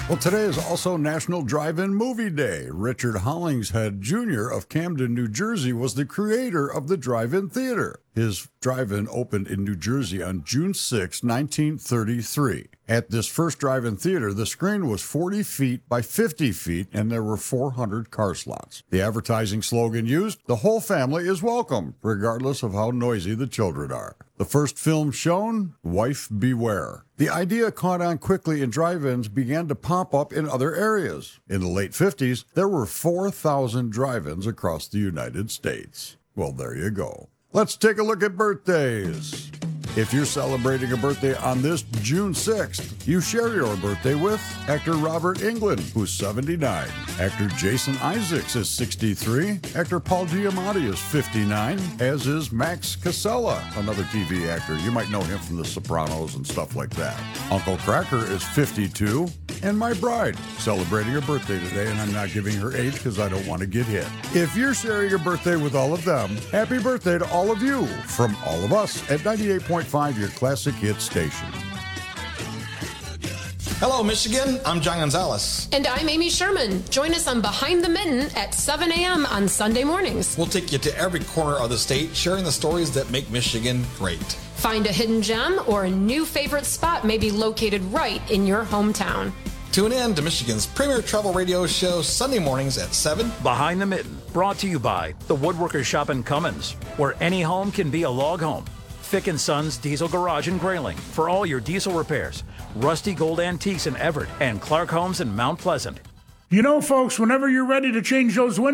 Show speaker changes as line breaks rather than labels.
Well, today is also National Drive-In Movie Day. Richard Hollingshead Jr. of Camden, New Jersey, was the creator of the drive-in theater. His drive-in opened in New Jersey on June 6, 1933. At this first drive-in theater, the screen was 40 feet by 50 feet, and there were 400 car slots. The advertising slogan used, "The whole family is welcome, regardless of how noisy the children are." The first film shown, Wife Beware. The idea caught on quickly and drive-ins began to pop up in other areas. In the late 50s, there were 4,000 drive-ins across the United States. Well, there you go. Let's take a look at birthdays. If you're celebrating a birthday on this June 6th, you share your birthday with actor Robert Englund, who's 79. Actor Jason Isaacs is 63. Actor Paul Giamatti is 59, as is Max Casella, another TV actor. You might know him from The Sopranos and stuff like that. Uncle Cracker is 52. And my bride, celebrating her birthday today, and I'm not giving her age because I don't want to get hit. If you're sharing your birthday with all of them, happy birthday to all of you from all of us at 98.5, your classic hit station.
Hello, Michigan. I'm John Gonzalez.
And I'm Amy Sherman. Join us on Behind the Mitten at 7 a.m. on Sunday mornings.
We'll take you to every corner of the state, sharing the stories that make Michigan great.
Find a hidden gem or a new favorite spot may be located right in your hometown.
Tune in to Michigan's premier travel radio show Sunday mornings at 7.
Behind the Mitten, brought to you by the Woodworkers Shop in Cummins, where any home can be a log home. Fick & Sons Diesel Garage in Grayling for all your diesel repairs. Rusty Gold Antiques in Everett and Clark Homes in Mount Pleasant.
You know, folks, whenever you're ready to change those windows,